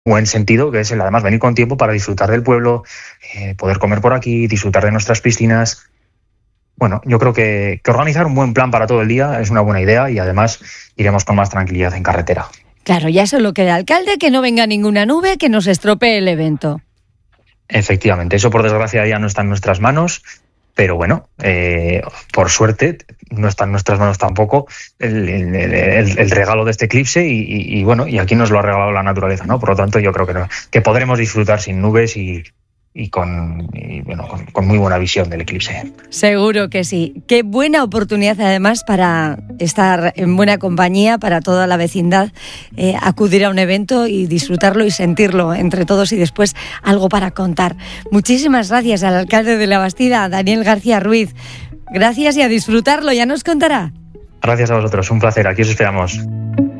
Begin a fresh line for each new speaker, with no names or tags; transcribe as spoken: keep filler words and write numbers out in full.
buen sentido, que es el además venir con tiempo para disfrutar del pueblo, eh, poder comer por aquí, disfrutar de nuestras piscinas. Bueno, yo creo que, que organizar un buen plan para todo el día es una buena idea y además iremos con más tranquilidad en carretera.
Claro, ya solo queda, alcalde, que no venga ninguna nube que nos estropee el evento.
Efectivamente, eso por desgracia ya no está en nuestras manos, pero bueno, eh, por suerte no está en nuestras manos tampoco el, el, el, el regalo de este eclipse y, y, y bueno, y aquí nos lo ha regalado la naturaleza, ¿no? Por lo tanto, yo creo que, no, que podremos disfrutar sin nubes y, y, con, y bueno, con, con muy buena visión del eclipse.
Seguro que sí. Qué buena oportunidad además para estar en buena compañía, para toda la vecindad, eh, acudir a un evento y disfrutarlo y sentirlo entre todos y después algo para contar. Muchísimas gracias al alcalde de Labastida, Daniel García Ruiz. Gracias y a disfrutarlo, ya nos contará.
Gracias a vosotros, un placer, aquí os esperamos.